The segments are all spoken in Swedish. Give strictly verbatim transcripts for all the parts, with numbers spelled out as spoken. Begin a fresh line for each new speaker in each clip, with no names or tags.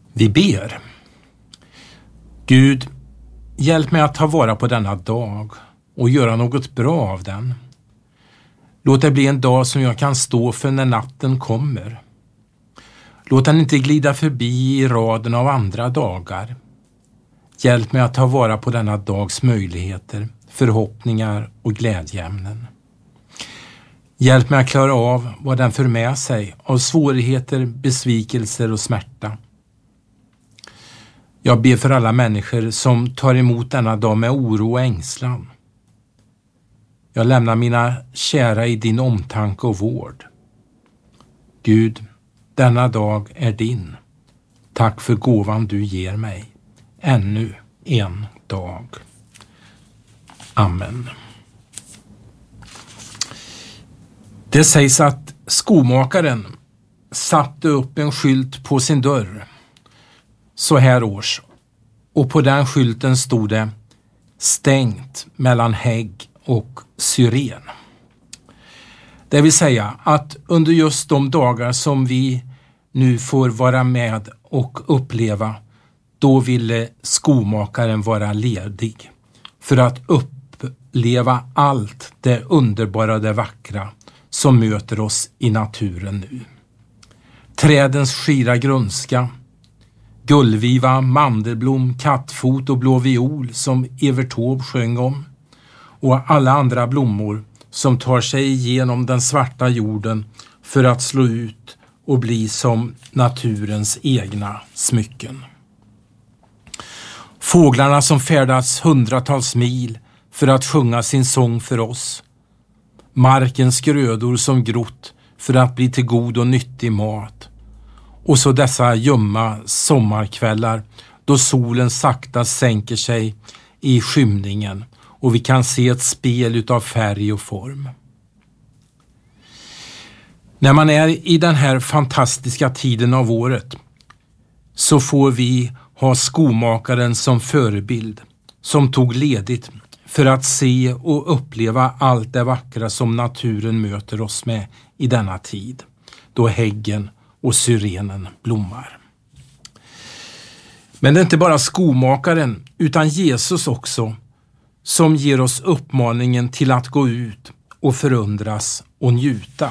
Vi ber. Gud, hjälp mig att ta vara på denna dag och göra något bra av den. Låt det bli en dag som jag kan stå för när natten kommer. Låt den inte glida förbi i raden av andra dagar. Hjälp mig att ta vara på denna dags möjligheter, förhoppningar och glädjeämnen. Hjälp mig att klara av vad den för med sig av svårigheter, besvikelser och smärta. Jag ber för alla människor som tar emot denna dag med oro och ängslan. Jag lämnar mina kära i din omtanke och vård. Gud, denna dag är din. Tack för gåvan du ger mig. Ännu en dag. Amen. Det sägs att skomakaren satte upp en skylt på sin dörr så här års, och på den skylten stod det stängt mellan hägg och syren. Det vill säga att under just de dagar som vi nu får vara med och uppleva, då ville skomakaren vara ledig för att uppleva allt det underbara, det vackra som möter oss i naturen nu. Trädens skira grönska, gullviva, mandelblom, kattfot och blå viol som Evert Taube sjöng om, och alla andra blommor som tar sig igenom den svarta jorden för att slå ut och bli som naturens egna smycken. Fåglarna som färdas hundratals mil för att sjunga sin sång för oss. Markens grödor som grott för att bli till god och nyttig mat. Och så dessa ljumma sommarkvällar då solen sakta sänker sig i skymningen och vi kan se ett spel utav färg och form. När man är i den här fantastiska tiden av året så får vi ha skomakaren som förebild, som tog ledigt för att se och uppleva allt det vackra som naturen möter oss med i denna tid, då häggen och syrenen blommar. Men det är inte bara skomakaren utan Jesus också som ger oss uppmaningen till att gå ut och förundras och njuta.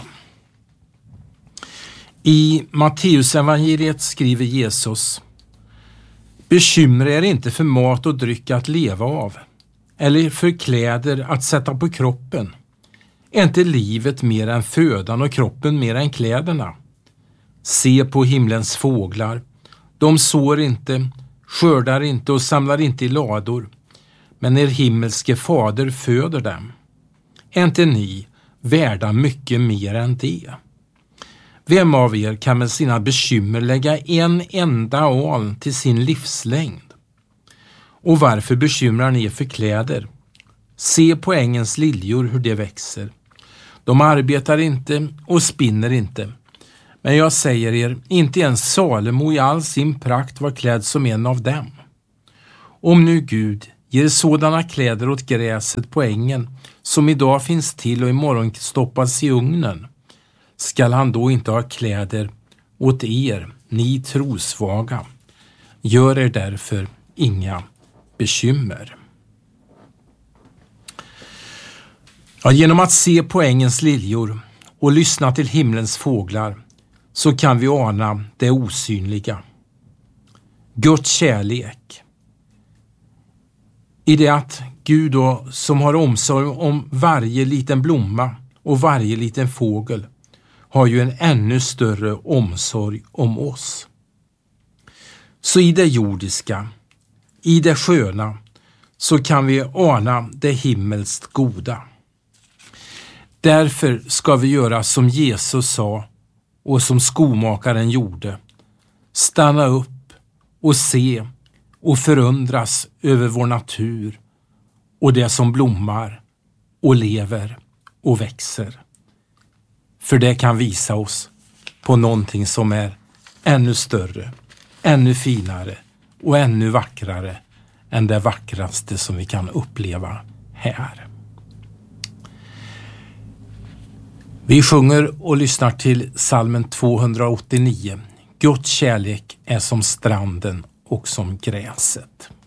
I Matteusevangeliet skriver Jesus: bekymra er inte för mat och dryck att leva av, eller för kläder att sätta på kroppen. Är inte livet mer än födan och kroppen mer än kläderna? Se på himlens fåglar. De sår inte, skördar inte och samlar inte i lador, men er himmelske fader föder dem. Är inte ni värda mycket mer än det? Vem av er kan med sina bekymmer lägga en enda aln till sin livslängd? Och varför bekymrar ni er för kläder? Se på ängens liljor hur det växer. De arbetar inte och spinner inte. Men jag säger er, inte ens Salomo i all sin prakt var klädd som en av dem. Om nu Gud ger sådana kläder åt gräset på ängen som idag finns till och imorgon stoppas i ugnen, skall han då inte ha kläder åt er, ni trosvaga? Gör er därför inga bekymmer. Ja, genom att se på ängens liljor och lyssna till himlens fåglar så kan vi ana det osynliga. Guds kärlek. I det att Gud då, som har omsorg om varje liten blomma och varje liten fågel, har ju en ännu större omsorg om oss. Så i det jordiska, i det sköna, så kan vi ana det himmelskt goda. Därför ska vi göra som Jesus sa och som skomakaren gjorde. Stanna upp och se och förundras över vår natur och det som blommar och lever och växer. För det kan visa oss på någonting som är ännu större, ännu finare och ännu vackrare än det vackraste som vi kan uppleva här. Vi sjunger och lyssnar till psalmen tvåhundraåttionio. Guds kärlek är som stranden och som gräset.